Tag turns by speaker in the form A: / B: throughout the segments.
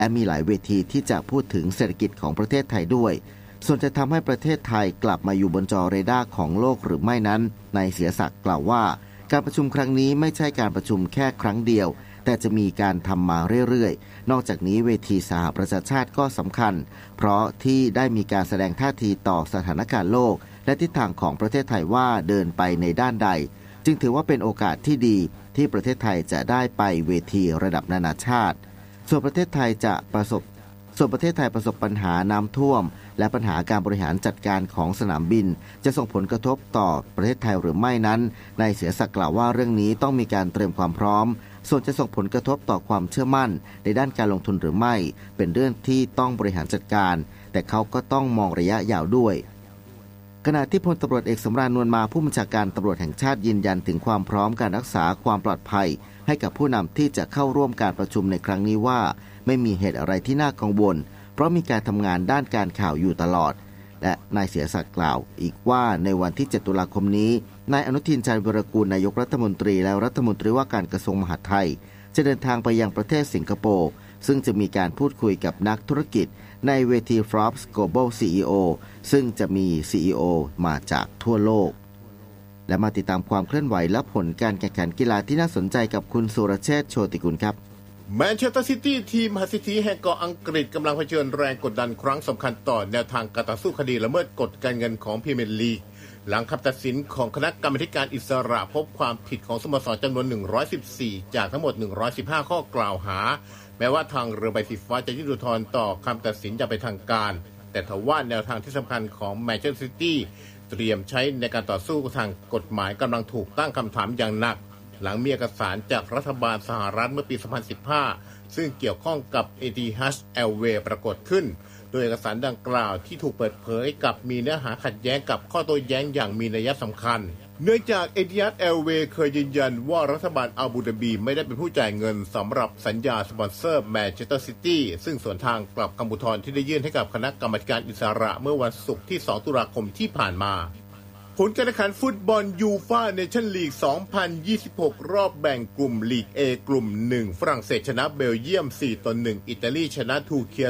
A: และมีหลายเวทีที่จะพูดถึงเศรษฐกิจของประเทศไทยด้วยส่วนจะทำให้ประเทศไทยกลับมาอยู่บนจอเรดาร์ของโลกหรือไม่นั้นนายเสียศักดิ์กล่าวว่าการประชุมครั้งนี้ไม่ใช่การประชุมแค่ครั้งเดียวแต่จะมีการทำมาเรื่อยๆนอกจากนี้เวทีสหประชาชาติก็สำคัญเพราะที่ได้มีการแสดงท่าทีต่อสถานการณ์โลกและทิศทางของประเทศไทยว่าเดินไปในด้านใดจึงถือว่าเป็นโอกาสที่ดีที่ประเทศไทยจะได้ไปเวทีระดับนานาชาติส่วนประเทศไทยประสบปัญหาน้ำท่วมและปัญหาการบริหารจัดการของสนามบินจะส่งผลกระทบต่อประเทศไทยหรือไม่นั้นนายเสียศักดิ์กล่าวว่าเรื่องนี้ต้องมีการเตรียมความพร้อมส่วนจะส่งผลกระทบต่อความเชื่อมั่นในด้านการลงทุนหรือไม่เป็นเรื่องที่ต้องบริหารจัดการแต่เขาก็ต้องมองระยะยาวด้วยขณะที่พลตำรวจเอกสำราญนวลมาผู้บัญชาการตำรวจแห่งชาติยืนยันถึงความพร้อมการรักษาความปลอดภัยให้กับผู้นำที่จะเข้าร่วมการประชุมในครั้งนี้ว่าไม่มีเหตุอะไรที่น่ากังวลเพราะมีการทำงานด้านการข่าวอยู่ตลอดและนายเสียศักดิ์กล่าวอีกว่าในวันที่7ตุลาคมนี้นายอนุทินชาญวิรากูลนายกรัฐมนตรีและรัฐมนตรีว่าการกระทรวงมหาดไทยจะเดินทางไปยังประเทศสิงคโปร์ซึ่งจะมีการพูดคุยกับนักธุรกิจในเวที Forbes Global CEO ซึ่งจะมี CEO มาจากทั่วโลกและมาติดตามความเคลื่อนไหวและผลการแข่งขันกีฬาที่น่าสนใจกับคุณสุรเชษฐ์โชติกุลครับ
B: แมนเชสเตอร์ซิตี้ทีมมหาเศรษฐีแห่งเกาะอังกฤษกำลังเผชิญแรงกดดันครั้งสำคัญต่อแนวทางการต่อสู้คดีละเมิดกฎการเงินของพรีเมียร์ลีกหลังคำตัดสินของคณะกรรมาการอิสระพบความผิดของสโมสรจำนวน114จากทั้งหมด115ข้อกล่าวหาแม้ว่าทางเรือใบสีฟ้าจะยื่นอุทธรณ์ต่อคำตัดสินอย่างเป็นทางการแต่ทว่าแนวทางที่สำคัญของแมนเชสเตอร์ซิตี้เตรียมใช้ในการต่อสู้ทางกฎหมายกำลังถูกตั้งคำถามอย่างหนักหลังมีเอกสารจากรัฐบาลสหรัฐเมื่อปี 2015ซึ่งเกี่ยวข้องกับ Etihad Airways ปรากฏขึ้นโดยเอกสารดังกล่าวที่ถูกเปิดเผยกับมีเนื้อหาขัดแย้งกับข้อโต้แย้งอย่างมีนัยสำคัญเนื่องจาก Etihad Airways เคยยืนยันว่ารัฐบาลอาบูดาบีไม่ได้เป็นผู้จ่ายเงินสำหรับสัญญาสปอนเซอร์แมนเชสเตอร์ซิตี้ซึ่งสวนทางกับคำอุทธรณ์ที่ได้ยื่นให้กับคณะกรรมาการอิสระเมื่อวันศุกร์ที่2ตุลาคมที่ผ่านมาผลการแข่งขันฟุตบอลยูฟ่าเนชั่นลีก 2026 รอบแบ่งกลุ่มลีก A กลุ่ม 1 ฝรั่งเศสชนะเบลเยียม 4-1 อิตาลีชนะทูเคีย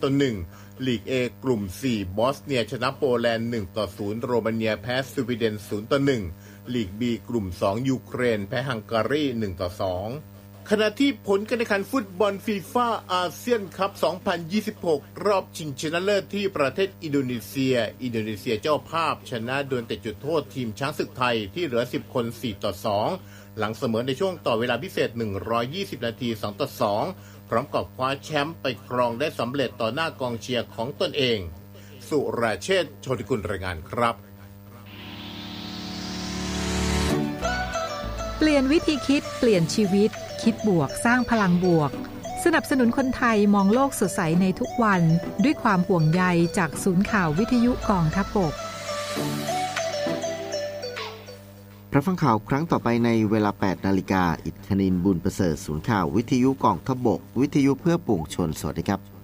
B: 3-1 ลีก A กลุ่ม 4 บอสเนียชนะโปแลนด์ 1-0 โรมาเนียแพ้สวีเดน 0-1 ลีก B กลุ่ม 2 ยูเครนแพ้ฮังการี 1-2ขณะที่ผลการแข่งขันฟุตบอลฟีฟ่าอาเซียนคัพ 2026 รอบชิงชนะเลิศที่ประเทศอินโดนีเซียเจ้าภาพชนะโดยเตะจุดโทษทีมช้างศึกไทยที่เหลือ10คน 4-2 หลังเสมอในช่วงต่อเวลาพิเศษ120นาที 2-2 พร้อมกับคว้าแชมป์ไปครองได้สำเร็จต่อหน้ากองเชียร์ของตนเองสุรเชษฐ์ โชติกุลรายงานครับ
C: เปลี่ยนวิธีคิดเปลี่ยนชีวิตคิดบวกสร้างพลังบวกสนับสนุนคนไทยมองโลกสดใสในทุกวันด้วยความห่วงใยจากศูนย์ข่าววิทยุกองทัพบก
A: รับฟังข่าวครั้งต่อไปในเวลา 8 นาฬิกาอิทธินินบุญประเสริฐศูนย์ข่าววิทยุกองทัพบกวิทยุเพื่อปวงชนสวัสดีครับ